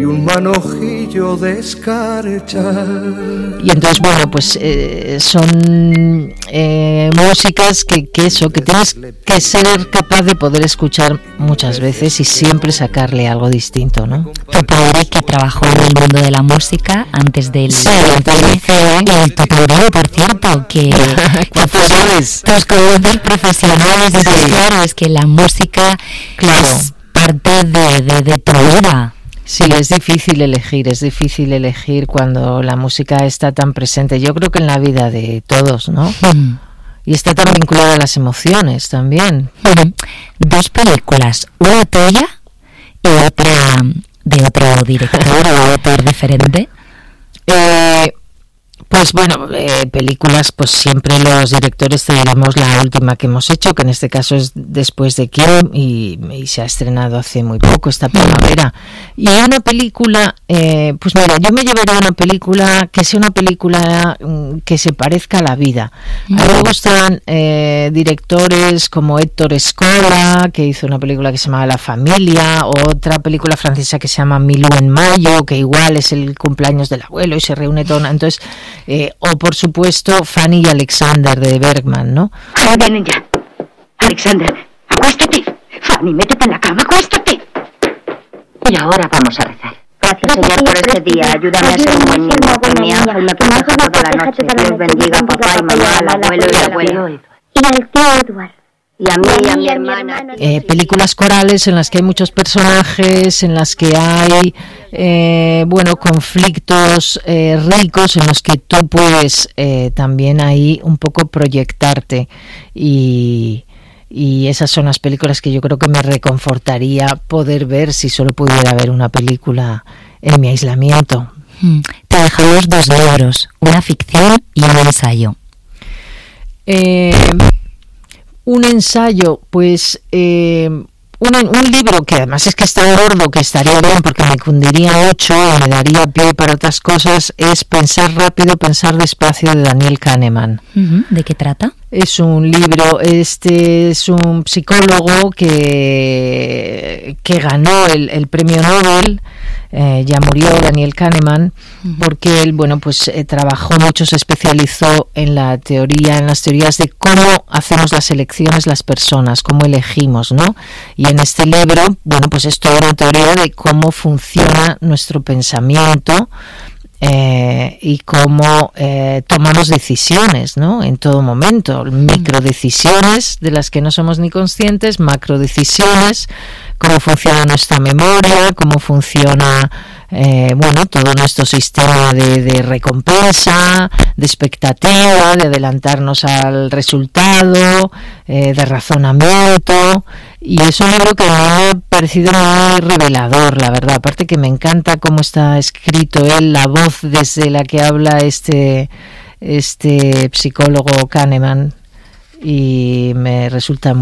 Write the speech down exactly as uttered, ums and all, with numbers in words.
y un manojillo de escarcha. Y entonces, bueno, pues eh, son eh, músicas que, que eso, que tienes que ser capaz de poder escuchar muchas veces y siempre sacarle algo distinto, ¿no? Tu padre, que trabajó en el mundo de la música antes del sí, y tu padre, por cierto, que, que pues, tus colegas profesionales, sí. Claro, es que la música, claro, es parte de, de, de tu vida. Sí, es difícil elegir, es difícil elegir cuando la música está tan presente. Yo creo que en la vida de todos, ¿no? Mm. Y está tan vinculada a las emociones también. Mm. Dos películas, una tuya y otra de otro director o autor diferente. Eh, pues bueno, eh, películas, pues siempre los directores te diremos la última que hemos hecho, que en este caso es Después de Kim, y, y se ha estrenado hace muy poco, esta primavera. Y una película, eh, pues mira, yo me llevaría una película que sea una película um, que se parezca a la vida. A mí me gustan eh, directores como Héctor Escola, que hizo una película que se llama La Familia, o otra película francesa que se llama Milú en mayo, que igual es el cumpleaños del abuelo y se reúne todo. Entonces, Eh, o por supuesto Fanny y Alexander de Bergman, ¿no? Ahora vienen ya. Alexander, acuéstate. Fanny, métete en la cama, acuéstate. Y ahora vamos a rezar. Gracias, Señor, por este día. Ayúdame a ser un buen niño. Que mi ángel me proteja toda la noche. Dios bendiga a papá y mamá, al abuelo y al abuelo. Y al tío Edward. Y a mí y a mi hermana. Eh, películas corales en las que hay muchos personajes, en las que hay eh, bueno, conflictos eh, ricos, en los que tú puedes eh, también ahí un poco proyectarte, y, y esas son las películas que yo creo que me reconfortaría poder ver si solo pudiera ver una película en mi aislamiento. Te dejamos dos libros, una ficción y un ensayo. Eh... Un ensayo, pues eh, un, un libro que además es que está gordo, que estaría bien porque me cundiría mucho y me daría pie para otras cosas, es Pensar rápido, pensar despacio, de Daniel Kahneman. Uh-huh. ¿De qué trata? Es un libro, este es un psicólogo que, que ganó el, el premio Nobel. Eh, ya murió Daniel Kahneman, porque él, bueno, pues eh, trabajó mucho, se especializó en la teoría, en las teorías de cómo hacemos las elecciones las personas, cómo elegimos, ¿no? Y en este libro, bueno, pues es toda una teoría de cómo funciona nuestro pensamiento, Eh, y cómo eh, tomamos decisiones, ¿no? En todo momento, microdecisiones de las que no somos ni conscientes, macrodecisiones, cómo funciona nuestra memoria, cómo funciona eh, bueno, todo nuestro sistema de, de recompensa, de expectativa, de adelantarnos al resultado, eh, de razonamiento. Y es un libro que me ha parecido muy revelador, la verdad. Aparte que me encanta cómo está escrito él, la voz desde la que habla este, este psicólogo Kahneman, y me resulta muy